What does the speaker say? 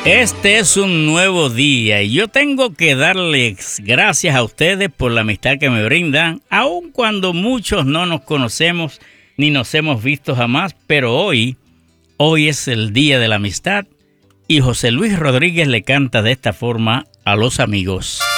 Este es un nuevo día y yo tengo que darles gracias a ustedes por la amistad que me brindan, aun cuando muchos no nos conocemos ni nos hemos visto jamás, pero hoy es el día de la amistad y José Luis Rodríguez le canta de esta forma a los amigos.